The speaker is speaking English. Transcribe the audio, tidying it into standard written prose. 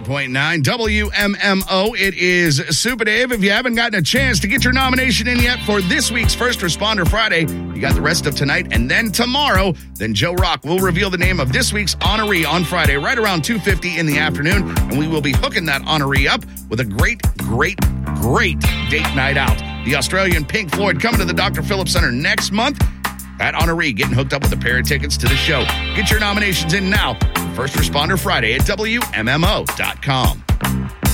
98.9 WMMO. It is Super Dave. If you haven't gotten a chance to get your nomination in yet for this week's First Responder Friday, you got the rest of tonight and then tomorrow. Then Joe Rock will reveal the name of this week's honoree on Friday, right around 2:50 in the afternoon. And we will be hooking that honoree up with a great date night out. The Australian Pink Floyd coming to the Dr. Phillips Center next month. That honoree getting hooked up with a pair of tickets to the show. Get your nominations in now. First Responder Friday at WMMO.com.